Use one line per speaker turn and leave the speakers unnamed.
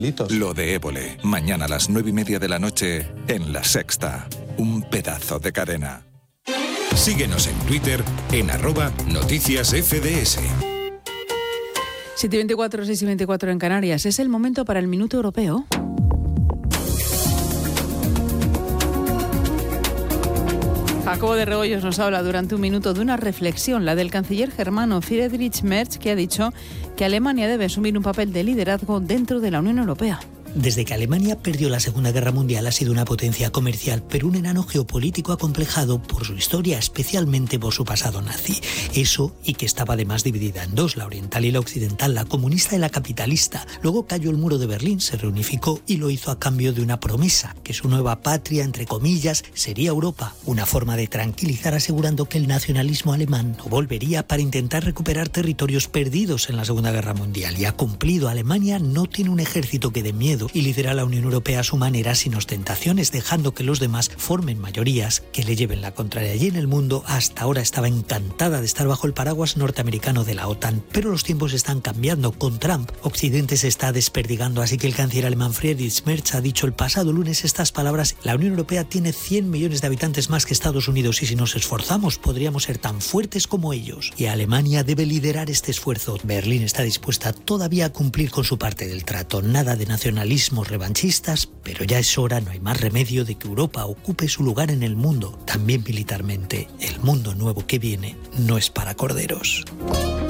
Lo de Évole, mañana a las 9:30 de la noche en La Sexta. Un pedazo de cadena.
Síguenos en Twitter en @noticiasfds.
7:24, 6:24 en Canarias. Es el momento para el Minuto Europeo. Jacobo de Rebollos nos habla durante un minuto de una reflexión, la del canciller germano Friedrich Merz, que ha dicho que Alemania debe asumir un papel de liderazgo dentro de la Unión Europea.
Desde que Alemania perdió la Segunda Guerra Mundial ha sido una potencia comercial, pero un enano geopolítico acomplejado por su historia, especialmente por su pasado nazi. Eso, y que estaba además dividida en dos, la oriental y la occidental, la comunista y la capitalista. Luego cayó el muro de Berlín, se reunificó y lo hizo a cambio de una promesa, que su nueva patria, entre comillas, sería Europa. Una forma de tranquilizar asegurando que el nacionalismo alemán no volvería para intentar recuperar territorios perdidos en la Segunda Guerra Mundial. Y ha cumplido. Alemania no tiene un ejército que dé miedo y lidera la Unión Europea a su manera, sin ostentaciones, dejando que los demás formen mayorías que le lleven la contraria. Allí en el mundo, hasta ahora estaba encantada de estar bajo el paraguas norteamericano de la OTAN, pero los tiempos están cambiando. Con Trump, Occidente se está desperdigando, así que el canciller alemán Friedrich Merz ha dicho el pasado lunes estas palabras: la Unión Europea tiene 100 millones de habitantes más que Estados Unidos y si nos esforzamos podríamos ser tan fuertes como ellos. Y Alemania debe liderar este esfuerzo. Berlín está dispuesta todavía a cumplir con su parte del trato. Nada de nacionalismos revanchistas, pero ya es hora, no hay más remedio de que Europa ocupe su lugar en el mundo, también militarmente. El mundo nuevo que viene no es para corderos.